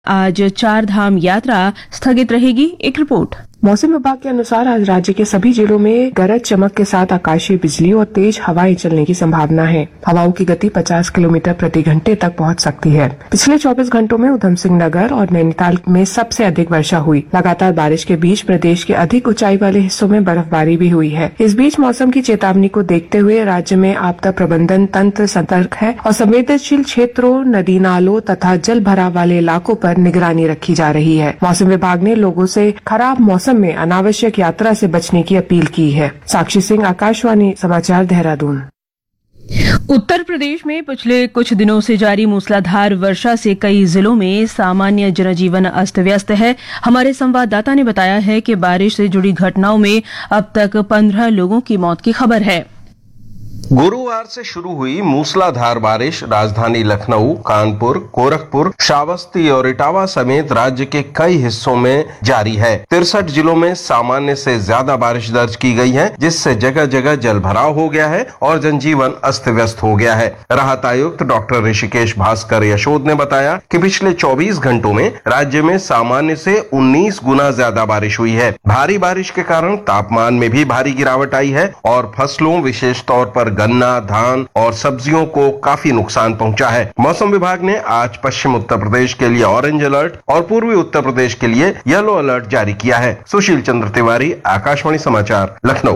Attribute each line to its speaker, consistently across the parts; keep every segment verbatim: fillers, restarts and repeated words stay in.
Speaker 1: आज चार धाम यात्रा स्थगित रहेगी। एक रिपोर्ट।
Speaker 2: मौसम विभाग के अनुसार आज राज्य के सभी जिलों में गरज चमक के साथ आकाशीय बिजली और तेज हवाएं चलने की संभावना है। हवाओं की गति पचास किलोमीटर प्रति घंटे तक पहुंच सकती है। पिछले चौबीस घंटों में उधम सिंह नगर और नैनीताल में सबसे अधिक वर्षा हुई। लगातार बारिश के बीच प्रदेश के अधिक ऊंचाई वाले हिस्सों में बर्फबारी भी हुई है। इस बीच मौसम की चेतावनी को देखते हुए राज्य में आपदा प्रबंधन तंत्र सतर्क है और संवेदनशील क्षेत्रों, नदी नालों तथा जल भराव वाले इलाकों पर निगरानी रखी जा रही है। मौसम विभाग ने लोगों से खराब मौसम में अनावश्यक यात्रा से बचने की अपील की है। साक्षी सिंह, आकाशवाणी समाचार, देहरादून।
Speaker 1: उत्तर प्रदेश में पिछले कुछ दिनों से जारी मूसलाधार वर्षा से कई जिलों में सामान्य जनजीवन अस्त व्यस्त है। हमारे संवाददाता ने बताया है कि बारिश से जुड़ी घटनाओं में अब तक पंद्रह लोगों की मौत की खबर है।
Speaker 3: गुरुवार से शुरू हुई मूसलाधार बारिश राजधानी लखनऊ, कानपुर, गोरखपुर, श्रावस्ती और इटावा समेत राज्य के कई हिस्सों में जारी है। तिरसठ जिलों में सामान्य से ज्यादा बारिश दर्ज की गई है, जिससे जगह जगह जल भराव हो गया है और जनजीवन अस्त व्यस्त हो गया है। राहत आयुक्त डॉक्टर ऋषिकेश भास्कर यशोद ने बताया कि पिछले चौबीस घंटों में राज्य में सामान्य से उन्नीस गुना ज्यादा बारिश हुई है। भारी बारिश के कारण तापमान में भी भारी गिरावट आई है और फसलों, विशेष तौर पर गन्ना, धान और सब्जियों को काफी नुकसान पहुंचा है। मौसम विभाग ने आज पश्चिम उत्तर प्रदेश के लिए ऑरेंज अलर्ट और पूर्वी उत्तर प्रदेश के लिए येलो अलर्ट जारी किया है। सुशील चंद्र तिवारी, आकाशवाणी समाचार, लखनऊ।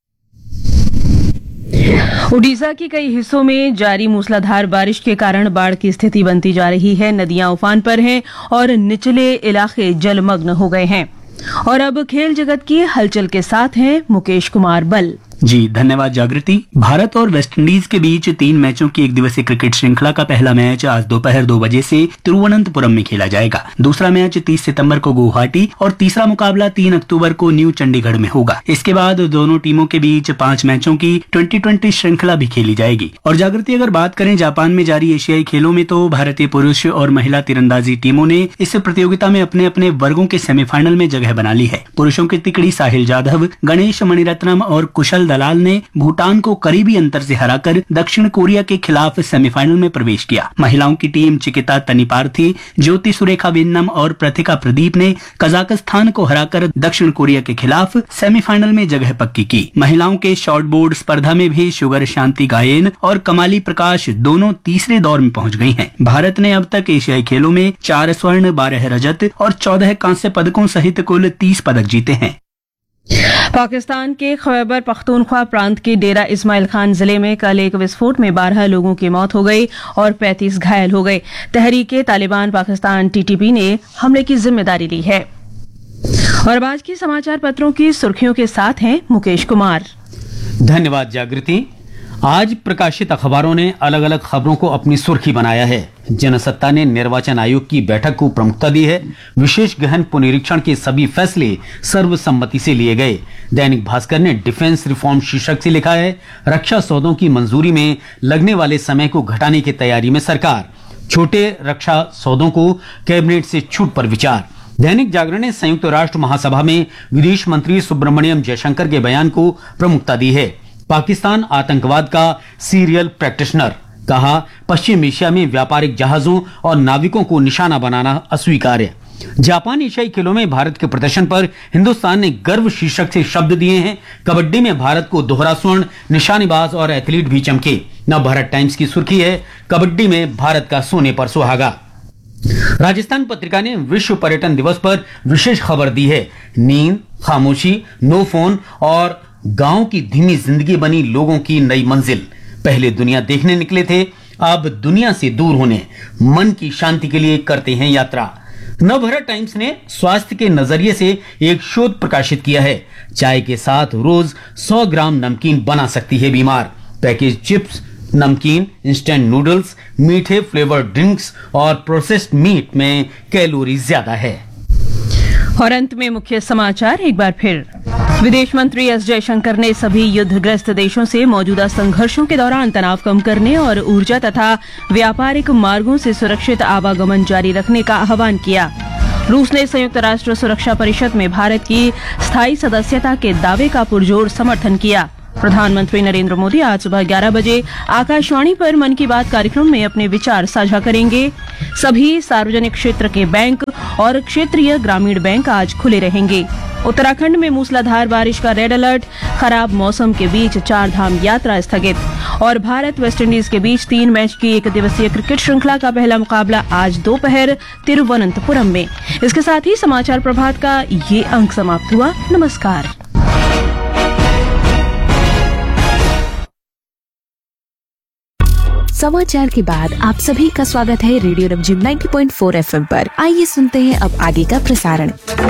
Speaker 1: उड़ीसा के कई हिस्सों में जारी मूसलाधार बारिश के कारण बाढ़ की स्थिति बनती जा रही है। नदियां उफान पर हैं और निचले इलाके जलमग्न हो गए हैं। और अब खेल जगत की हलचल के साथ हैं मुकेश कुमार बल।
Speaker 4: जी धन्यवाद जागृति। भारत और वेस्टइंडीज के बीच तीन मैचों की एक दिवसीय क्रिकेट श्रृंखला का पहला मैच आज दोपहर दो बजे से तिरुवनंतपुरम में खेला जाएगा। दूसरा मैच तीस सितंबर को गुवाहाटी और तीसरा मुकाबला तीन अक्टूबर को न्यू चंडीगढ़ में होगा। इसके बाद दोनों टीमों के बीच पांच मैचों की ट्वेंटी ट्वेंटी श्रृंखला भी खेली जाएगी। और जागृति, अगर बात करें जापान में जारी एशियाई खेलों में, तो भारतीय पुरुष और महिला तीरंदाजी टीमों ने इस प्रतियोगिता में अपने अपने वर्गों के सेमीफाइनल में जगह बना ली है। पुरुषों की तिकड़ी साहिल जाधव, गणेश मणिरत्नम और कुशल दलाल ने भूटान को करीबी अंतर से हराकर दक्षिण कोरिया के खिलाफ सेमीफाइनल में प्रवेश किया। महिलाओं की टीम चिकिता तनिपार्थी, ज्योति सुरेखा वेन्नम और प्रतिका प्रदीप ने कजाकिस्तान को हराकर दक्षिण कोरिया के खिलाफ सेमीफाइनल में जगह पक्की की। महिलाओं के शॉर्ट बोर्ड स्पर्धा में भी शुगर शांति गायन और कमाली प्रकाश दोनों तीसरे दौर में पहुंच गई हैं। भारत ने अब तक एशियाई खेलों में चार स्वर्ण, बारह रजत और चौदह कांस्य पदकों सहित कुल तीस पदक जीते हैं।
Speaker 1: पाकिस्तान के खैबर पख्तूनख्वा प्रांत के डेरा इस्माइल खान जिले में कल एक विस्फोट में बारह लोगों की मौत हो गई और पैंतीस घायल हो गए। तहरीके तालिबान पाकिस्तान टीटीपी ने हमले की जिम्मेदारी ली है। और आज के समाचार पत्रों की सुर्खियों के साथ हैं मुकेश कुमार।
Speaker 5: धन्यवाद जागृति। आज प्रकाशित अखबारों ने अलग अलग खबरों को अपनी सुर्खी बनाया है। जनसत्ता ने निर्वाचन आयोग की बैठक को प्रमुखता दी है। विशेष गहन पुनरीक्षण के सभी फैसले सर्वसम्मति से लिए गए। दैनिक भास्कर ने डिफेंस रिफॉर्म शीर्षक से लिखा है, रक्षा सौदों की मंजूरी में लगने वाले समय को घटाने की तैयारी में सरकार, छोटे रक्षा सौदों को कैबिनेट से छूट पर विचार। दैनिक जागरण ने संयुक्त राष्ट्र महासभा में विदेश मंत्री सुब्रमण्यम जयशंकर के बयान को प्रमुखता दी है। पाकिस्तान आतंकवाद का सीरियल प्रैक्टिशनर, कहा पश्चिम एशिया में व्यापारिक जहाजों और नाविकों को निशाना बनाना अस्वीकार्य। जापान एशियाई खेलों में भारत के प्रदर्शन पर हिंदुस्तान ने गर्व शीर्षक से शब्द दिए हैं। कबड्डी में भारत को दोहरा स्वर्ण, निशानेबाज और एथलीट भी चमके। नवभारत टाइम्स की सुर्खी है, कबड्डी में भारत का सोने पर सुहागा। राजस्थान पत्रिका ने विश्व पर्यटन दिवस पर विशेष खबर दी है। नींद, खामोशी, नो फोन और गांव की धीमी जिंदगी बनी लोगों की नई मंजिल। पहले दुनिया देखने निकले थे, अब दुनिया से दूर होने, मन की शांति के लिए करते हैं यात्रा। नवभारत टाइम्स ने स्वास्थ्य के नजरिए से एक शोध प्रकाशित किया है। चाय के साथ रोज सौ ग्राम नमकीन बना सकती है बीमार। पैकेज चिप्स, नमकीन, इंस्टेंट नूडल्स, मीठे फ्लेवर्ड ड्रिंक्स और प्रोसेस्ड मीट में कैलोरी ज्यादा है।
Speaker 1: और अंत में मुख्य समाचार एक बार फिर। विदेश मंत्री एस जयशंकर ने सभी युद्धग्रस्त देशों से मौजूदा संघर्षों के दौरान तनाव कम करने और ऊर्जा तथा व्यापारिक मार्गों से सुरक्षित आवागमन जारी रखने का आह्वान किया। रूस ने संयुक्त राष्ट्र सुरक्षा परिषद में भारत की स्थायी सदस्यता के दावे का पुरजोर समर्थन किया। प्रधानमंत्री नरेंद्र मोदी आज सुबह ग्यारह बजे आकाशवाणी पर मन की बात कार्यक्रम में अपने विचार साझा करेंगे। सभी सार्वजनिक क्षेत्र के बैंक और क्षेत्रीय ग्रामीण बैंक आज खुले रहेंगे। उत्तराखंड में मूसलाधार बारिश का रेड अलर्ट, खराब मौसम के बीच चार धाम यात्रा स्थगित। और भारत वेस्टइंडीज के बीच तीन मैच की एक दिवसीय क्रिकेट श्रृंखला का पहला मुकाबला आज दोपहर तिरुवनंतपुरम में। इसके साथ ही समाचार प्रभात का ये अंक समाप्त हुआ। नमस्कार।
Speaker 6: समाचार के बाद आप सभी का स्वागत है रेडियो रिमझिम नब्बे पॉइंट चार एफएम पर। आइए सुनते हैं अब आगे का प्रसारण।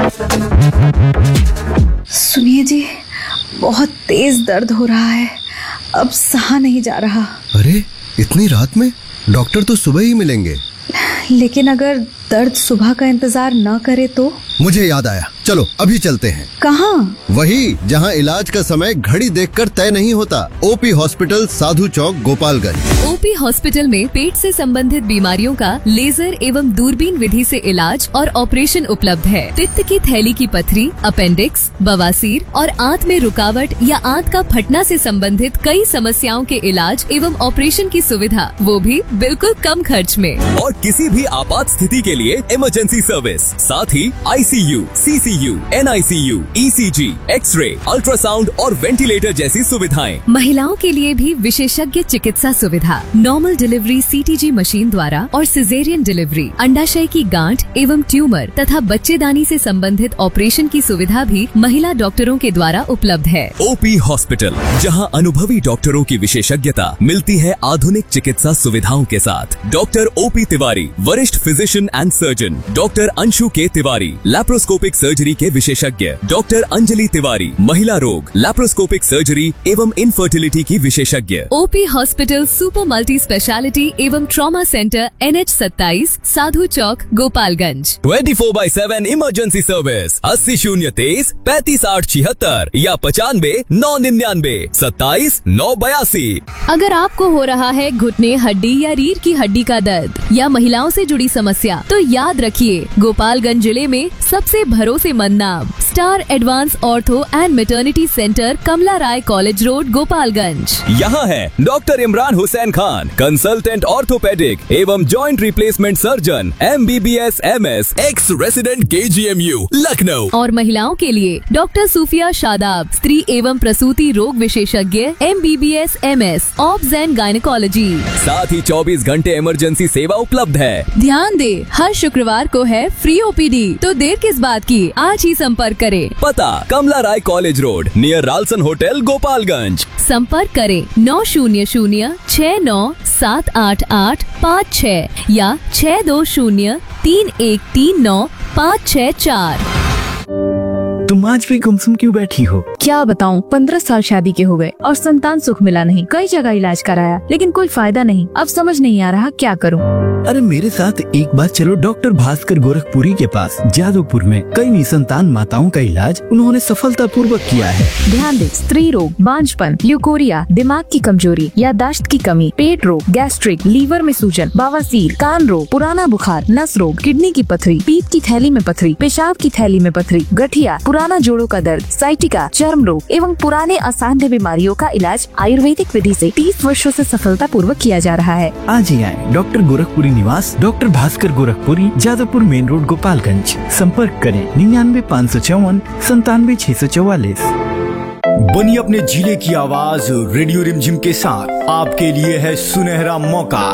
Speaker 7: सुनिए जी, बहुत तेज दर्द हो रहा है, अब सहा नहीं जा रहा।
Speaker 8: अरे इतनी रात में? डॉक्टर तो सुबह ही मिलेंगे।
Speaker 7: लेकिन अगर दर्द सुबह का इंतजार न करे तो?
Speaker 8: मुझे याद आया, चलो अभी चलते हैं।
Speaker 7: कहाँ?
Speaker 8: वही जहाँ इलाज का समय घड़ी देखकर तय नहीं होता। ओपी हॉस्पिटल, साधु चौक, गोपालगंज।
Speaker 9: ओपी हॉस्पिटल में पेट से संबंधित बीमारियों का लेजर एवं दूरबीन विधि से इलाज और ऑपरेशन उपलब्ध है। पित्त की थैली की पथरी, अपेंडिक्स, बवासीर और आंत में रुकावट या आंत का फटना से संबंधित कई समस्याओं के इलाज एवं ऑपरेशन की सुविधा, वो भी बिल्कुल कम खर्च में।
Speaker 10: और किसी भी आपात स्थिति के लिए इमरजेंसी सर्विस, साथ ही ICU, CCU, NICU, ECG, x ray, ultrasound और वेंटिलेटर जैसी सुविधाएं।
Speaker 9: महिलाओं के लिए भी विशेषज्ञ चिकित्सा सुविधा, नॉर्मल डिलीवरी सीटीजी मशीन द्वारा और सिजेरियन डिलीवरी, अंडाशय की गांठ एवं ट्यूमर तथा बच्चेदानी से संबंधित ऑपरेशन की सुविधा भी महिला डॉक्टरों के द्वारा उपलब्ध है।
Speaker 10: ओपी हॉस्पिटल, जहां अनुभवी डॉक्टरों की विशेषज्ञता मिलती है आधुनिक चिकित्सा सुविधाओं के साथ। डॉक्टर ओपी तिवारी, वरिष्ठ physician and surgeon. Doctor Anshu के तिवारी, लैप्रोस्कोपिक सर्जरी के विशेषज्ञ। डॉक्टर अंजलि तिवारी, महिला रोग, लैप्रोस्कोपिक सर्जरी एवं इनफर्टिलिटी की विशेषज्ञ।
Speaker 9: OP hospital super multi speciality एवं ट्रॉमा सेंटर, एन एच सत्ताईस, साधु चौक, Gopalganj.
Speaker 10: Twenty four by seven emergency service, अस्सी शून्य तेईस पैंतीस आठ छिहत्तर या पचानवे नौ निन्यानवे सत्ताईस नौ बयासी।
Speaker 9: अगर आपको हो रहा है घुटने, हड्डी या रीढ़ की हड्डी का दर्द या महिलाओं से जुड़ी समस्या, तो याद रखिए, गोपालगंज जिले में सबसे भरोसेमंद नाम star advance ortho and maternity centre, Kamala Rai college road, Gopalganj.
Speaker 10: यहाँ है doctor Imran Hussain Khan, consultant orthopaedic एवं joint replacement surgeon, M B B S M S, x resident के जी एम यू, लखनऊ।
Speaker 9: और महिलाओं के लिए डॉक्टर सूफिया शादाब, स्त्री एवं प्रसूति रोग विशेषज्ञ, M B B S M S, obs and gynaecology.
Speaker 10: साथ ही चौबीस घंटे इमरजेंसी सेवा उपलब्ध है।
Speaker 9: ध्यान दे, हर शुक्रवार को है फ्री ओपीडी, तो देर किस बात की, आज ही संपर्क करें।
Speaker 10: पता कमला राय college road, near राल्सन hotel, Gopalganj.
Speaker 9: संपर्क करें नौ शून्य शून्य छह नौ सात आठ आठ पाँच छह या छह दो शून्य तीन एक तीन नौ पाँच छह चार।
Speaker 11: तुम आज भी गुमसुम क्यों बैठी हो?
Speaker 6: क्या बताऊं, पंद्रह साल शादी के हो गए और संतान सुख मिला नहीं। कई जगह इलाज कराया लेकिन कोई फायदा नहीं। अब समझ नहीं आ रहा क्या करूं।
Speaker 11: अरे मेरे साथ एक बार चलो डॉक्टर भास्कर गोरखपुरी के पास। जादवपुर में कई निसंतान माताओं का इलाज उन्होंने सफलता पूर्वक किया है।
Speaker 6: ध्यान दे, स्त्री रोग, बांझपन, ल्यूकोरिया, दिमाग की कमजोरी, याददाश्त की कमी, पेट रोग, गैस्ट्रिक, लीवर में सूजन, बवासीर, कान रोग, पुराना बुखार, नस रोग, किडनी की पथरी, पीत की थैली में पथरी, पेशाब की थैली में पथरी, गठिया, पुराना जोड़ों का दर्द, साइटिका, चर्म रोग एवं पुराने असाध्य बीमारियों का इलाज आयुर्वेदिक विधि से तीस वर्षों से सफलता पूर्वक किया जा रहा है।
Speaker 11: आज ही आए डॉक्टर गोरखपुरी निवास, doctor Bhaskar Gorakhpuri, Jadavpur main road, Gopalganj. संपर्क करें निन्यानवे पाँच सौ चौवन संतानवे छह सौ चौवालीस।
Speaker 12: बनी अपने जिले की आवाज रेडियो रिमझिम के साथ, आपके लिए है सुनहरा मौका।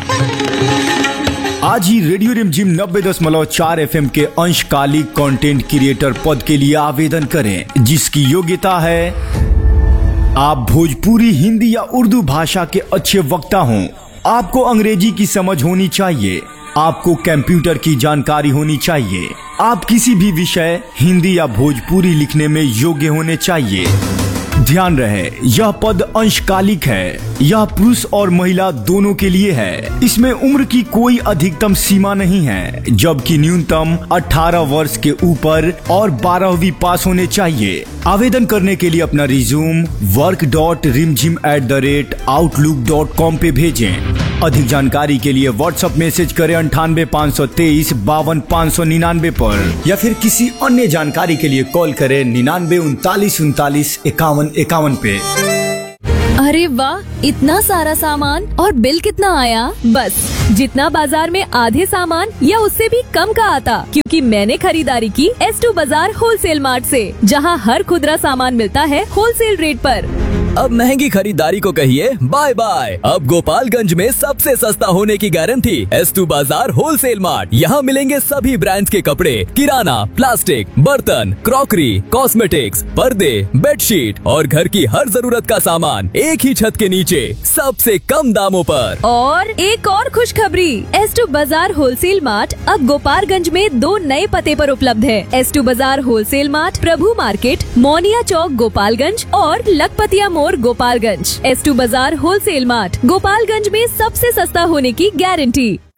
Speaker 12: आज ही रेडियो रिमझिम नब्बे दशमलव चार एफ एम के अंशकालिक कंटेंट क्रिएटर पद के लिए आवेदन करें, जिसकी योग्यता है आप भोजपुरी, हिंदी या उर्दू भाषा के अच्छे वक्ता हों। आपको अंग्रेजी की समझ होनी चाहिए। आपको कंप्यूटर की जानकारी होनी चाहिए। आप किसी भी विषय हिंदी या भोजपुरी लिखने में योग्य होने चाहिए। ध्यान रहे, यह पद अंशकालिक है। यह पुरुष और महिला दोनों के लिए है। इसमें उम्र की कोई अधिकतम सीमा नहीं है, जबकि न्यूनतम अठारह वर्ष के ऊपर और बारहवीं पास होने चाहिए। आवेदन करने के लिए अपना रिज्यूम वर्क डॉट रिमझिम at the rate outlook dot com पे भेजें। अधिक जानकारी के लिए व्हाट्सएप मैसेज करें अंठानवे पाँच सौ तेईस बावन पाँच सौ निन्यानवे पर, या फिर किसी अन्य जानकारी के लिए कॉल करें निन्यानवे उनतालीस उनतालीस इक्यावन इक्यावन पे।
Speaker 9: अरे वाह, इतना सारा सामान और बिल कितना आया? बस जितना बाजार में आधे सामान या उससे भी कम का आता, क्योंकि मैंने खरीदारी की एस टू बाजार होलसेल मार्ट से, जहां हर खुदरा सामान मिलता है होलसेल रेट पर।
Speaker 10: अब महंगी खरीदारी को कहिए बाय बाय। अब गोपालगंज में सबसे सस्ता होने की गारंटी एस टू बाजार होलसेल मार्ट। यहाँ मिलेंगे सभी ब्रांड्स के कपड़े, किराना, प्लास्टिक, बर्तन, क्रॉकरी, कॉस्मेटिक्स, पर्दे, बेडशीट और घर की हर जरूरत का सामान एक ही छत के नीचे सबसे कम दामों पर।
Speaker 9: और एक और खुशखबरी, एस टू बाजार होलसेल मार्ट अब गोपालगंज में दो नए पते पर उपलब्ध है। एस टू बाजार होलसेल मार्ट प्रभु मार्केट, मोनिया चौक, गोपालगंज और लखपतिया मोड़, गोपालगंज। एस टू बाजार होलसेल मार्ट, गोपालगंज में सबसे सस्ता होने की गारंटी।